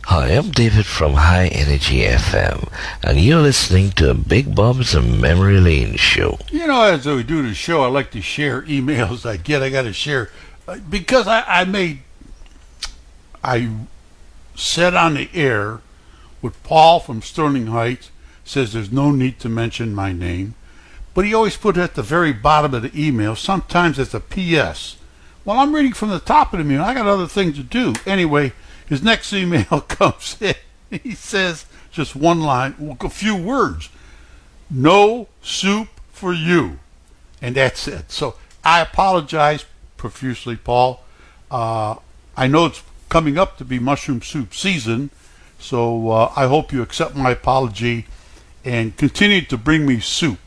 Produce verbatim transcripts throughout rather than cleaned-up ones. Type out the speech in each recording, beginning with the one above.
Hi, I'm David from High Energy F M, and you're listening to Big Bob's Memory Lane Show. You know, as we do the show, I like to share emails I get. I got to share because I, I made, I said on the air with Paul from Sterling Heights, says there's no need to mention my name, but he always put it at the very bottom of the email. Sometimes it's a P S. Well, I'm reading from the top of the email. I got other things to do. Anyway, his next email comes in. He says just one line, a few words. No soup for you. And that's it. So I apologize profusely, Paul. Uh, I know it's coming up to be mushroom soup season, so uh, I hope you accept my apology and continue to bring me soup.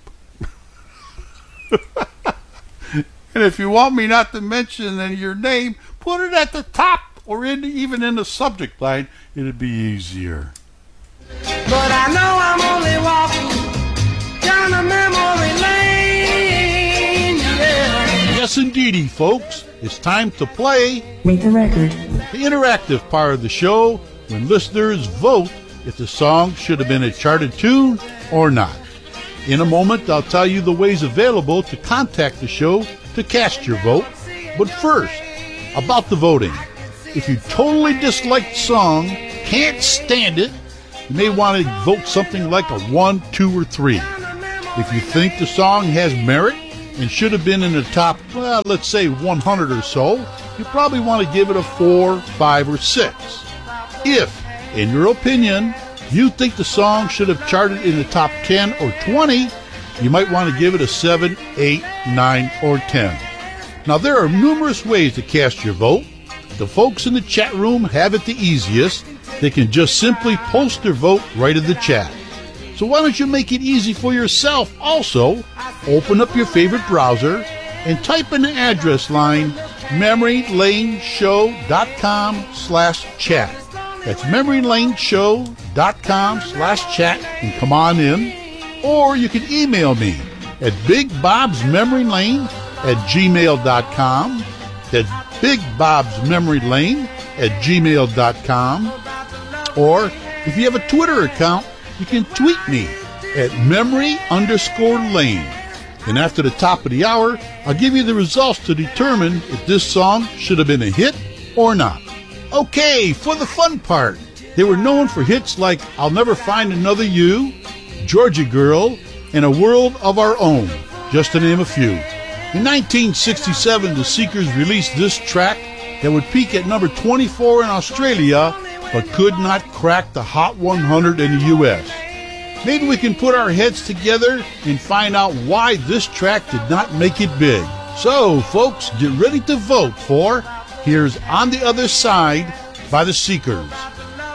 And if you want me not to mention your name, put it at the top or in, even in the subject line. It'd be easier. But I know I'm only walking down a memory lane, yeah. Yes, indeedy, folks. It's time to play Rate the Record, the interactive part of the show when listeners vote if the song should have been a charted tune or not. In a moment, I'll tell you the ways available to contact the show to cast your vote. But first, about the voting. If you totally dislike the song, can't stand it, you may want to vote something like a one, two, or three. If you think the song has merit and should have been in the top, well, let's say one hundred or so, you probably want to give it a four, five, or six. If, in your opinion, you think the song should have charted in the top ten or twenty, you might want to give it a seven, eight, nine, or ten. Now, there are numerous ways to cast your vote. The folks in the chat room have it the easiest. They can just simply post their vote right in the chat. So why don't you make it easy for yourself also? Open up your favorite browser and type in the address line memorylaneshow.com slash chat. That's memorylaneshow.com slash chat and come on in. Or you can email me at bigbobsmemorylane at gmail.com. That's bigbobsmemorylane at gmail.com. Or if you have a Twitter account, you can tweet me at memory underscore lane. And after the top of the hour, I'll give you the results to determine if this song should have been a hit or not. Okay, for the fun part. They were known for hits like I'll Never Find Another You, Georgia Girl, and A World of Our Own, just to name a few. In nineteen sixty-seven, the Seekers released this track that would peak at number twenty-four in Australia, but could not crack the Hot one hundred in the U S. Maybe we can put our heads together and find out why this track did not make it big. So, folks, get ready to vote for Here's On the Other Side by the Seekers.